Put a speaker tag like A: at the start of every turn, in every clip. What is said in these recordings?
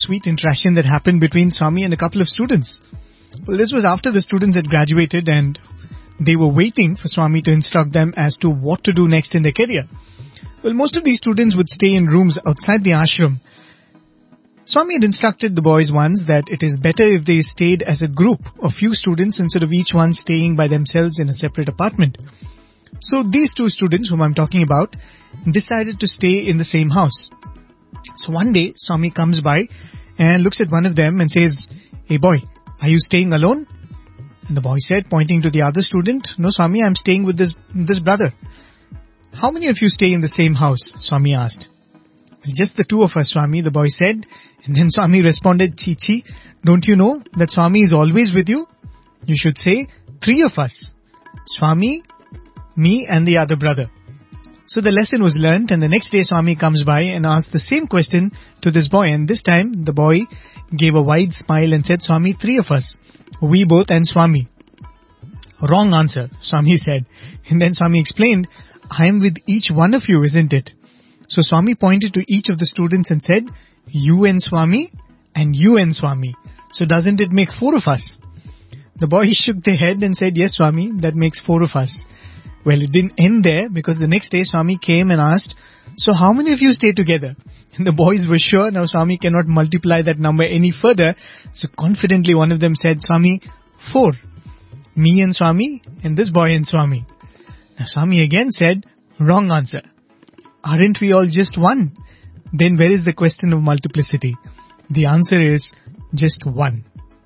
A: sweet interaction that happened between Swami and a couple of students. Well, this was after the students had graduated and they were waiting for Swami to instruct them as to what to do next in their career. Well, most of these students would stay in rooms outside the ashram. Swami had instructed the boys once that it is better if they stayed as a group of few students instead of each one staying by themselves in a separate apartment. So these two students whom I'm talking about decided to stay in the same house. So one day Swami comes by and looks at one of them and says, "Hey boy, are you staying alone?" And the boy said, pointing to the other student, "No Swami, I'm staying with this brother." "How many of you stay in the same house?" Swami asked. "Well, just the two of us, Swami," the boy said. And then Swami responded, "Chi, don't you know that Swami is always with you? You should say, 3 of us. Swami, me and the other brother." So the lesson was learnt, and the next day Swami comes by and asks the same question to this boy. And this time the boy gave a wide smile and said, "Swami, 3 of us. We both and Swami." "Wrong answer," Swami said. And then Swami explained, "I am with each one of you, isn't it?" So Swami pointed to each of the students and said, "You and Swami, and you and Swami. So doesn't it make 4 of us?" The boys shook their head and said, "Yes, Swami, that makes 4 of us." Well, it didn't end there, because the next day Swami came and asked, "So how many of you stay together?" And the boys were sure now Swami cannot multiply that number any further. So confidently one of them said, "Swami, 4. Me and Swami, and this boy and Swami." Now Swami again said, "Wrong answer. Aren't we all just one? Then where is the question of multiplicity?" The answer is just 1.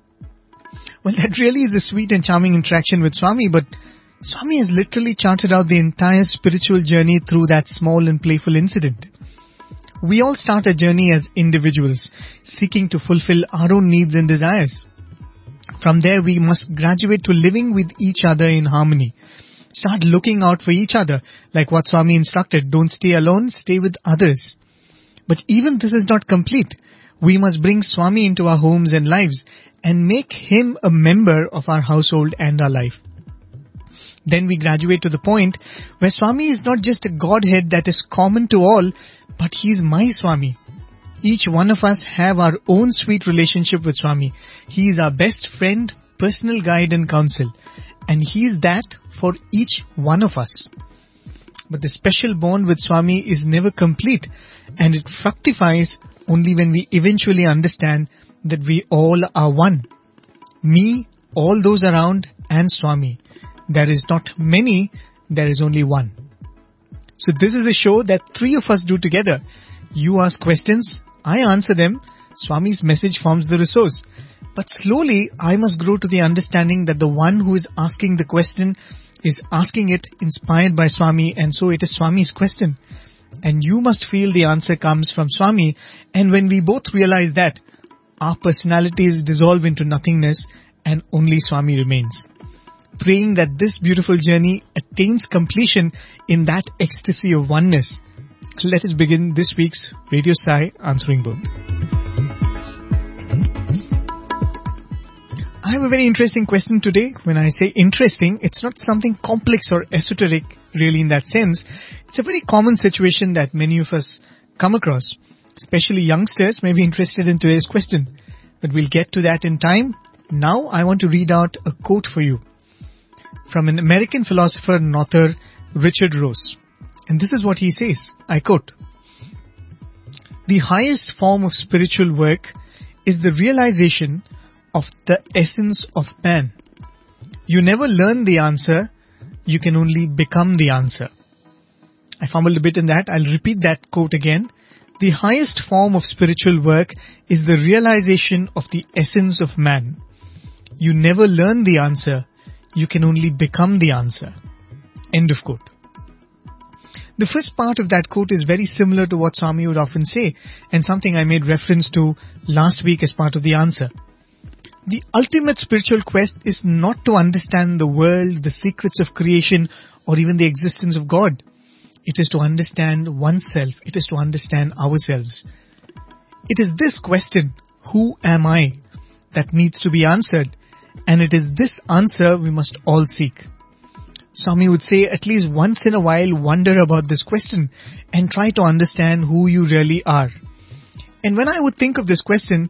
A: Well, that really is a sweet and charming interaction with Swami, but Swami has literally charted out the entire spiritual journey through that small and playful incident. We all start a journey as individuals, seeking to fulfill our own needs and desires. From there, we must graduate to living with each other in harmony. Start looking out for each other, like what Swami instructed. Don't stay alone, stay with others. But even this is not complete. We must bring Swami into our homes and lives and make him a member of our household and our life. Then we graduate to the point where Swami is not just a Godhead that is common to all, but he is my Swami. Each one of us have our own sweet relationship with Swami. He is our best friend, personal guide and counsel. And he is that for each one of us. But the special bond with Swami is never complete, and it fructifies only when we eventually understand that we all are one. Me, all those around, and Swami. There is not many, there is only one. So this is a show that 3 of us do together. You ask questions, I answer them, Swami's message forms the resource. But slowly, I must grow to the understanding that the one who is asking the question is asking it inspired by Swami, and so it is Swami's question. And you must feel the answer comes from Swami, and when we both realize that, our personalities dissolve into nothingness and only Swami remains. Praying that this beautiful journey attains completion in that ecstasy of oneness. Let us begin this week's Radio Sai Answering Both. I have a very interesting question today. When I say interesting, it's not something complex or esoteric really in that sense. It's a very common situation that many of us come across. Especially youngsters may be interested in today's question. But we'll get to that in time. Now I want to read out a quote for you from an American philosopher and author, Richard Rohr. And this is what he says, I quote, "The highest form of spiritual work is the realization of the essence of man. You never learn the answer, you can only become the answer." I fumbled a bit in that. I'll repeat that quote again. The highest form of spiritual work is the realization of the essence of man. You never learn the answer, you can only become the answer. End of quote. The first part of that quote is very similar to what Swami would often say, and something I made reference to last week as part of the answer. The ultimate spiritual quest is not to understand the world, the secrets of creation, or even the existence of God. It is to understand oneself. It is to understand ourselves. It is this question, who am I, that needs to be answered. And it is this answer we must all seek. Swami would say at least once in a while wonder about this question and try to understand who you really are. And when I would think of this question,